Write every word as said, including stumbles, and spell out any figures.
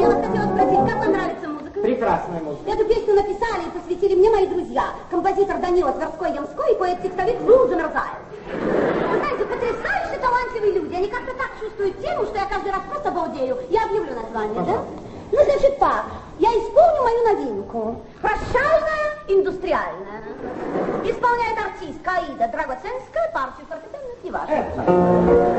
я вас хотела спросить, как вам нравится музыка? Прекрасная музыка. Эту песню написали и посвятили мне мои друзья. Композитор Данила Тверской-Ямской и поэт-текстовик Лу Замерзаев. Вы знаете, потрясающе талантливые люди. Они как-то так чувствуют тему, что я каждый раз просто балдею. Я объявлю название, да? Ну, значит так, я исполню мою новинку. Прощальная, индустриальная. Исполняет артистка Аида Драгоценская, партию фортепиано, неважно.